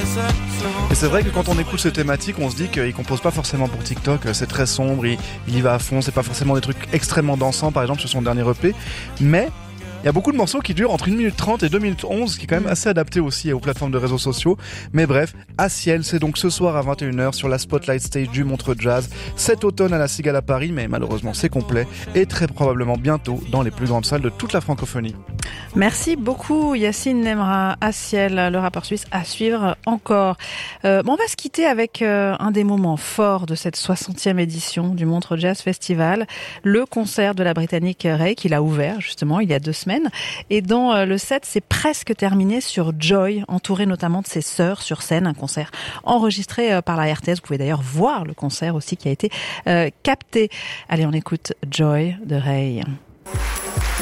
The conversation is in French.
Et c'est vrai que quand on écoute ces thématiques, on se dit qu'il compose pas forcément pour TikTok, c'est très sombre, il y va à fond, c'est pas forcément des trucs extrêmement dansants, par exemple sur son dernier EP, mais il y a beaucoup de morceaux qui durent entre 1 minute 30 et 2 minutes 11, qui est quand même assez adapté aussi aux plateformes de réseaux sociaux. Mais bref, À Ciel, c'est donc ce soir à 21h sur la Spotlight Stage du Montreux Jazz, cet automne à la Cigale à Paris, mais malheureusement c'est complet, et très probablement bientôt dans les plus grandes salles de toute la francophonie. Merci beaucoup Yacine Nemra. À Ciel, le rappeur suisse à suivre encore. On va se quitter avec un des moments forts de cette 60e édition du Montreux Jazz Festival, le concert de la Britannique Ray, qu'il a ouvert justement il y a 2 semaines, et dont le set s'est presque terminé sur Joy, entouré notamment de ses sœurs sur scène, un concert enregistré par la RTS. Vous pouvez d'ailleurs voir le concert aussi qui a été capté. Allez, on écoute Joy de Ray.